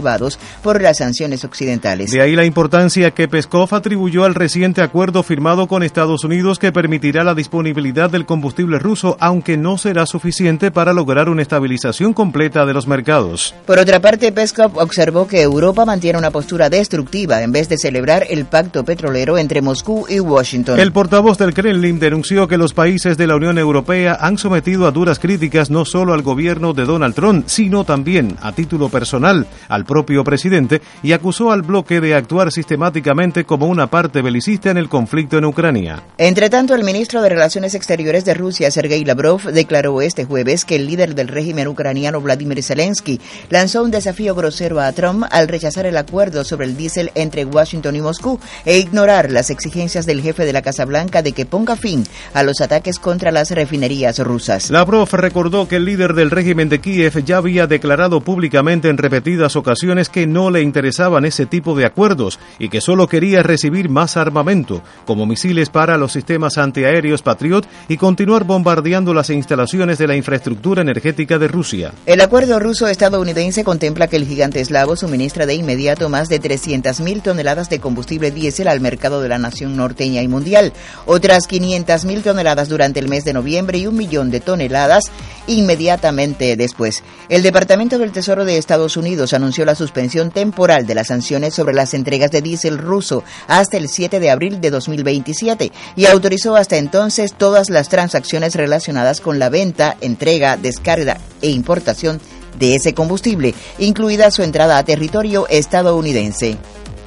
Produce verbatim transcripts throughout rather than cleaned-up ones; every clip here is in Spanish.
exacerbados por las sanciones occidentales. De ahí la importancia que Peskov atribuyó al reciente acuerdo firmado con Estados Unidos que permitirá la disponibilidad del combustible ruso, aunque no será suficiente para lograr una estabilización completa de los mercados. Por otra parte, Peskov observó que Europa mantiene una postura destructiva en vez de celebrar el pacto petrolero entre Moscú y Washington. El portavoz del Kremlin denunció que los países de la Unión Europea han sometido a duras críticas no solo al gobierno de Donald Trump, sino también, a título personal, al propio presidente, y acusó al bloque de actuar sistemáticamente como una parte belicista en el conflicto en Ucrania. Entre tanto, el ministro de Relaciones Exteriores de Rusia, Sergei Lavrov, declaró este jueves que el líder del régimen ucraniano, Vladimir Zelensky, lanzó un desafío grosero a Trump al rechazar el acuerdo sobre el diésel entre Washington y Moscú e ignorar las exigencias del jefe de la Casa Blanca de que ponga fin a los ataques contra las refinerías rusas. Lavrov recordó que el líder del régimen de Kiev ya había declarado públicamente en repetidas ocasiones que no le interesaban ese tipo de acuerdos y que solo quería recibir más armamento, como misiles para los sistemas antiaéreos Patriot, y continuar bombardeando las instalaciones de la infraestructura energética de Rusia. El acuerdo ruso-estadounidense contempla que el gigante eslavo suministra de inmediato más de trescientas mil toneladas de combustible diésel al mercado de la nación norteña y mundial, otras quinientas mil toneladas durante el mes de noviembre y un millón de toneladas inmediatamente después. El Departamento del Tesoro de Estados Unidos anunció la suspensión temporal de las sanciones sobre las entregas de diésel ruso hasta el siete de abril de dos mil veintisiete y autorizó hasta entonces todas las transacciones relacionadas con la venta, entrega, descarga e importación de ese combustible, incluida su entrada a territorio estadounidense.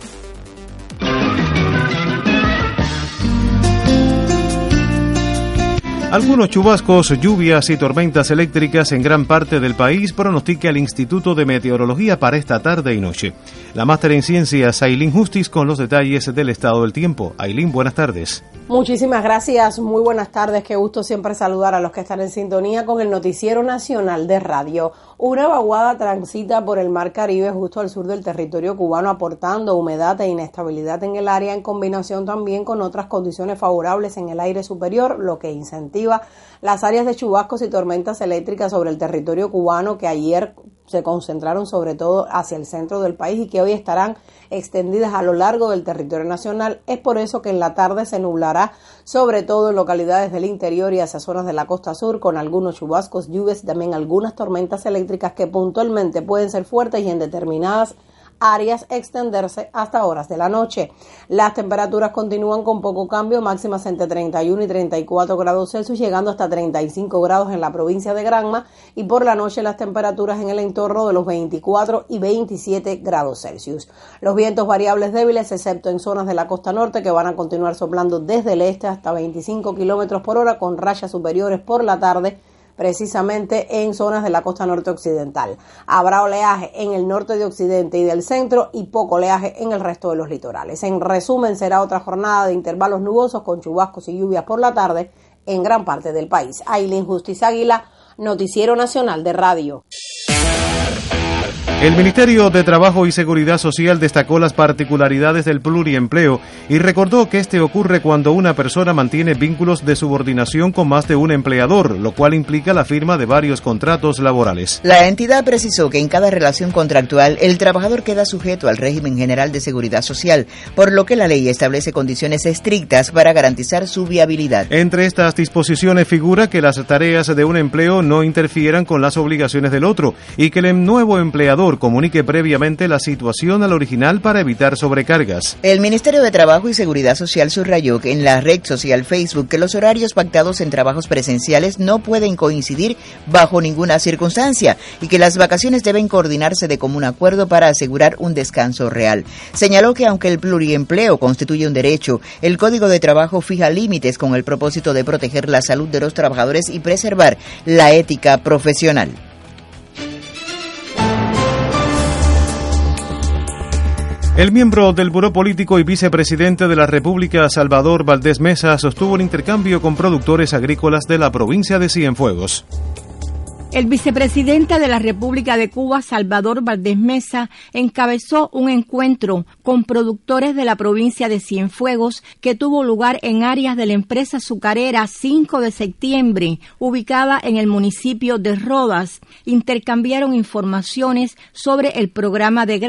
Algunos chubascos, lluvias y tormentas eléctricas en gran parte del país pronostica el Instituto de Meteorología para esta tarde y noche. La máster en ciencias, Ailín Justis, con los detalles del estado del tiempo. Ailín, buenas tardes. Muchísimas gracias, muy buenas tardes, qué gusto siempre saludar a los que están en sintonía con el Noticiero Nacional de Radio. Una vaguada transita por el Mar Caribe justo al sur del territorio cubano, aportando humedad e inestabilidad en el área, en combinación también con otras condiciones favorables en el aire superior, lo que incentiva las áreas de chubascos y tormentas eléctricas sobre el territorio cubano, que ayer se concentraron sobre todo hacia el centro del país y que hoy estarán extendidas a lo largo del territorio nacional. Es por eso que en la tarde se nublará, sobre todo en localidades del interior y hacia zonas de la costa sur, con algunos chubascos, lluvias y también algunas tormentas eléctricas que puntualmente pueden ser fuertes y en determinadas áreas extenderse hasta horas de la noche. Las temperaturas continúan con poco cambio, máximas entre treinta y uno y treinta y cuatro grados Celsius, llegando hasta treinta y cinco grados en la provincia de Granma, y por la noche las temperaturas en el entorno de los veinticuatro y veintisiete grados Celsius. Los vientos variables débiles, excepto en zonas de la costa norte, que van a continuar soplando desde el este hasta veinticinco kilómetros por hora, con rayas superiores por la tarde, precisamente en zonas de la costa norte occidental. Habrá oleaje en el norte de occidente y del centro y poco oleaje en el resto de los litorales. En resumen, será otra jornada de intervalos nubosos con chubascos y lluvias por la tarde en gran parte del país. Ailín Justis Águila, Noticiero Nacional de Radio. El Ministerio de Trabajo y Seguridad Social destacó las particularidades del pluriempleo y recordó que este ocurre cuando una persona mantiene vínculos de subordinación con más de un empleador, lo cual implica la firma de varios contratos laborales. La entidad precisó que en cada relación contractual el trabajador queda sujeto al régimen general de seguridad social, por lo que la ley establece condiciones estrictas para garantizar su viabilidad. Entre estas disposiciones figura que las tareas de un empleo no interfieran con las obligaciones del otro y que el nuevo empleador comunique previamente la situación al original para evitar sobrecargas. El Ministerio de Trabajo y Seguridad Social subrayó que en la red social Facebook que los horarios pactados en trabajos presenciales no pueden coincidir bajo ninguna circunstancia y que las vacaciones deben coordinarse de común acuerdo para asegurar un descanso real. Señaló que aunque el pluriempleo constituye un derecho, el Código de Trabajo fija límites con el propósito de proteger la salud de los trabajadores y preservar la ética profesional. El miembro del Buró Político y vicepresidente de la República, Salvador Valdés Mesa, sostuvo un intercambio con productores agrícolas de la provincia de Cienfuegos. El vicepresidente de la República de Cuba, Salvador Valdés Mesa, encabezó un encuentro con productores de la provincia de Cienfuegos que tuvo lugar en áreas de la empresa azucarera cinco de septiembre, ubicada en el municipio de Rodas. Intercambiaron informaciones sobre el programa de